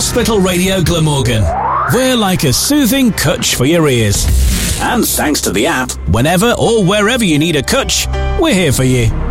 Hospital Radio Glamorgan. We're like a soothing cutch for your ears. And thanks to the app, whenever or wherever you need a cutch, we're here for you.